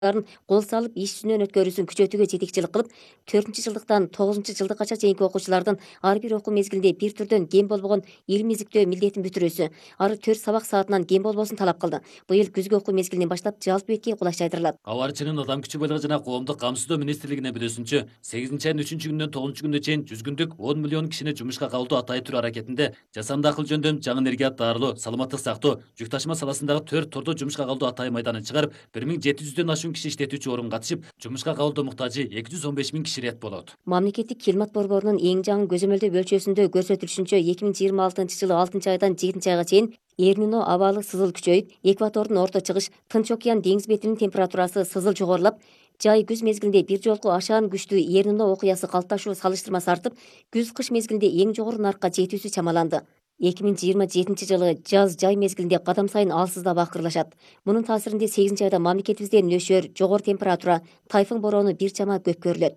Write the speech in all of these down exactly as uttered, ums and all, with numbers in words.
кол салып иш жүзүнөн өткөрүүсүн күчөтүүгө жетекчилик кылып, төртүнчү жылдыктан тогузунчу жылдыккача чейинки окуучулардын ар бир окуу мезгилинде бир түрдөн кем болбогон илим изиктөө милдетин бүтүрүүсү, ары төрт сабак саатынан кем болбосун талап кылды. Быйыл күзгү окуу мезгилинен баштап жалпы бетке кулаш жайдырылат. Кабарчынын Адам күчү байлыгы жана коомдук камсыздоо министрлигинин билүүсүнчө, сегизинчи айдын үчүнчү күнүнөн тогузунчу күнүнө чейин жүз күндүк он миллион кишини жумушка кабылдоо атай түрү аракетинде жасанды акыл жөндөм, жаңы энергия дарылоо, саламаттык сактоо, жүк ташыма саласындагы төрт тордо жумушка кабылдоо атай майданын чыгарып, бир миң жети жүздөн ашуун киши иштетүүчү орун катышып, жумушка кабылдоо муктажы эки жүз он беш миң киши ирет болот. Мамлекеттик кызмат борборунун эң жаңы көзөмөлдөө өлчөөсүндө көрсөтүлүшүнчө эки миң жыйырма алтынчы жылы алтынчы айдан жетинчи айга чейин Эрнино абалы сызыл күчөйүп, экватордун орто чыгыш Тынч океан деңиз бетинин температурасы сызыл жогорулап, жай күз мезгилинде бир жолку ашаан күчтүү Эрнино окуясы калыпташуу салыштырмасы артып, күз-кыш мезгилинде эң жогору наркка жетүүсү чамаланды. эки миң жыйырма жетинчи жылы жаз жай мезгилинде кадам сайын алсыздап акырылышат. Мунун таасиринде сегизинчи айда мамлекетибизде нөшөр, жогору температура, тайфун бороону бир чама көп көрүлөт.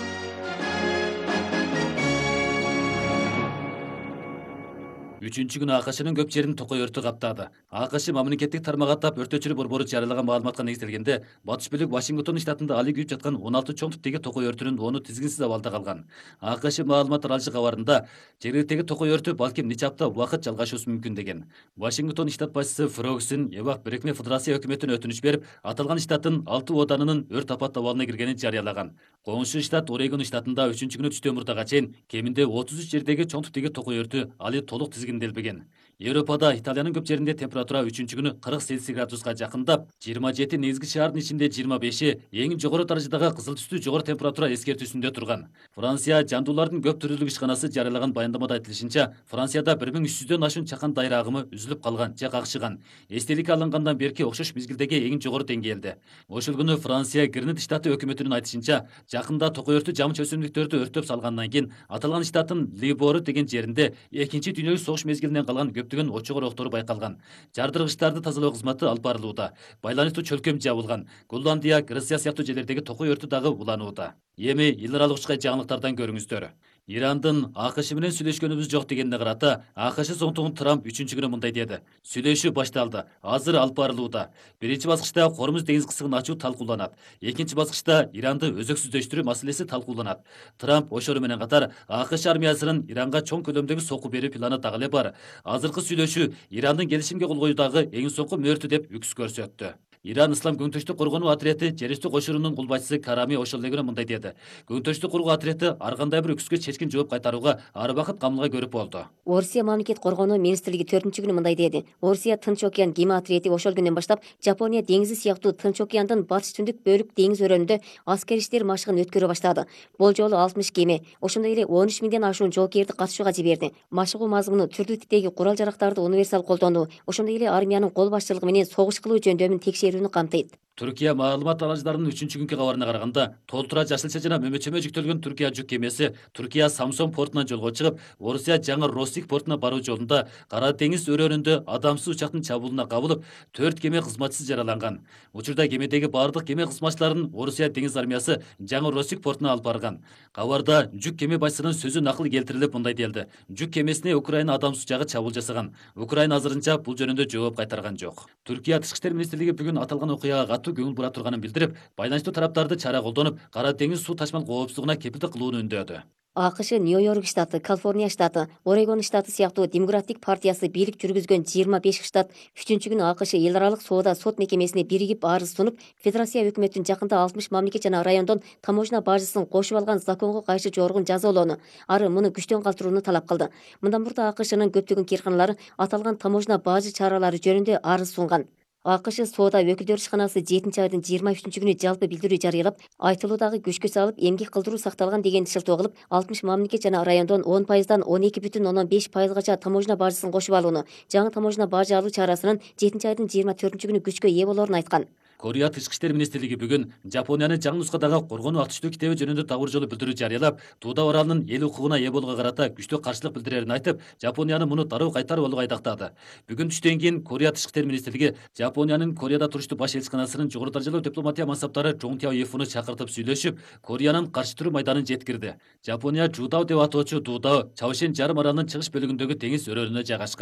Үчүнчү күнү АКШнын көп жерин токой өртү каптады. АКШ мамлекеттик тармак аттап өртөчүлүк борбору жарыялаган маалыматка негизделгенде, батыш бөлүк Вашингтон штатында али күйүп жаткан он алты чоң типтеги токой өртүнүн оны тизгинсиз абалда калган. АКШ маалымат таралышы кабарында жергиликтеги токой өртү балким нече апта убакыт жалгашуусу мүмкүн деген. Вашингтон штат башчысы Фрогсин Эбак Бирикме Федерация өкмөтүнө өтүнүч берип, аталган штаттын алты оданынын өрт апат абалына киргенин жарыялаган. Коңшу штат Орегон штатында үчүнчү күнү түштөн мурдага чейин кеминде отуз үч жердеги чоң типтеги токой өртү али толук тизгинделбеген. Европада, Италиянын көп жеринде температура үчүнчү күнү кырк Цельсий градуска жакындап, жыйырма жети негизги шаардын ичинде жыйырма беши эң жогору даражадагы кызыл түстүү жогору температура эскертүүсүндө турган. Франция жандуулардын көп түрлүүлүк ишканасы жарыялаган баяндамада айтылышынча, Францияда бир миң үч жүздөн ашуун чакан дайыр агымы үзүлүп калган же какшыган. Эстеликке алынгандан берки окшош мезгилдеги эң жогору деңгээлде. Ошол күнү Франция Гренад штаты өкмөтүнүн айтышынча, жакында токой өртү жамыч өсүмдүктөрдү өрттөп салгандан кийин аталган штаттын Либору деген жеринде экинчи дүйнөлүк согуш мезгилинен калган көптөгөн очогор октору байкалган. Жардыргычтарды тазалоо кызматы алып барылууда. Байланыштуу чөлкөм жабылган. Голландия, Греция сыяктуу жерлердеги токой өртү дагы уланууда. Эми эл аралык учкай жаңылыктардан көрүңүздөр. Ирандын АКШ менен сүйлөшкөнүбүз жок дегенине карата, АКШ соңтугун Трамп үчүнчү күнү мындай деди: "Сүйлөшүү башталды. Азыр алып барылууда. Биринчи баскычта Кормуз деңиз кысыгын ачуу талкууланат. Экинчи баскычта Иранды өзөксүздөштүрүү маселеси талкууланат." Трамп ошону менен катар АКШ армиясынын Иранга чоң көлөмдөгү сокку берүү планы дагы эле бар. Азыркы сүйлөшүү Ирандын келишимге кол коюудагы эң соңку мөөртү деп үкс көрсөттү. Иран Ислам көңтөштүк коргонуу отряды Жерүстү кошунунун кулбайчысы Карами ошол эле күнү мындай деди: "Көңтөштүк коргоо отряды ар кандай бир үкүскө чечкин жооп кайтарууга ар убакыт камылга көрүп болду." Орусия мамлекет коргонуу министрлиги төртүнчү күнү мындай деди: Орусия Тынч океан кеме отряды ошол күндөн баштап Жапония деңизи сыяктуу Тынч океандын батыш түндүк бөлүк деңиз өрөөнүндө аскер иштер машыгын өткөрө баштады. Бул жолу алтымыш кеме, ошондой эле он үч миңден ашуун жоокерди катышууга жиберди. Машыгуу мазмуну түрдүү типтеги курал-жарактарды универсал колдонуу, ошондой эле армиянын кол башчылыгы менен согуш кылуу жөндөмүн текшерүүнү камтыйт. Түркия маалымат аралыждарынын үчүнчү күнкү кабарына караганда, толтура жашылча жана мөмөчөмө жүктөлгөн Түркия жүк кемеси Түркия Самсон портунан жолго чыгып, Орусия жаңы Россик портуна баруу жолунда Кара деңиз өрөөнүндө адамсыз учактын чабуулуна кабылып, төрт кеме кызматчысы жараланган. Учурда кемедеги бардык кеме кызматчыларын Орусия деңиз армиясы жаңы Россик портуна алып барган. Кабарда жүк кеме башчысынын сөзү накыл келтирилип мындай делди: "Жүк кемесине Украина адамсыз учагы чабуул жасаган. Украина азырынча бул жөнүндө жооп кайтарган жок." Түркия Тышкы иштер министрлиги бүгүн аталган окуяга көңүл бура турганын билдирип, байланыштуу тараптарды чара колдонуп, Кара деңиз суу ташмал коопсуздугуна кепилдик кылууну үндөдү. АКШ Нью-Йорк штаты, Калифорния штаты, Орегон штаты сыяктуу демократик партиясы бийлик жүргүзгөн жыйырма беш штат үчүнчү күнү АКШ эл аралык соода сот мекемесине биригип арыз сунуп, Федерация өкмөтүн жакында алтымыш мамлекет жана райондон таможня бажысын кошуп алган законго кайшы жоругун жазалоону, ары муну күчтөн калтырууну талап кылды. Мындан мурда АКШнын көптөгөн кирканалары аталган таможня бажы чаралары жөнүндө арыз сунган. АКШ соода өкүлдөр ишканасы жетинчи айдын жыйырма үчүнчү күнү жалпы билдирүү жарыялап, айтылуудагы күчкө салып, эмгек кылдыруу сакталган деген шылтоо кылып, алтымыш мамлекет жана райондон он пайыздан он эки бүтүн ондон беш пайызгача таможня бажысын кошуп алууну, жаңы таможня бажы алуу чарасынын жетинчи айдын жыйырма төртүнчү күнү күчкө ээ болоорун айткан. Корея Тышкы иштер министрлиги бүгүн Жапониянын жаңы нускадагы коргонуу актүштүү китеби жөнүндө дагы бир жолу билдирүү жарыялап, Тууда оралынын эл укугуна ээ болууга карата күчтүү каршылык билдирерин айтып, Жапонияны муну дароо кайтарып алууга айдактады. Бүгүн түштөн кийин Корея Тышкы иштер министрлиги Жапониянын Кореяда туруштуу баш элчиканасынын жогору даражалуу дипломатия мансаптары Чоң Тяо Ефуну чакыртып сүйлөшүп, Кореянын каршы туруу майданын жеткирди. Жапония Жудао деп атоочу Дудао Чаошен жарым аралынын чыгыш бөлүгүндөгү деңиз өрөөнүнө жайгашкан.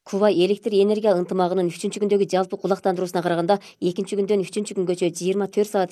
Куба электр энергия ынтымагынын үчүнчү күндөгү жалпы кулактандыруусуна караганда экинчи күндөн үчүнчү күнгөчө жыйырма төрт саат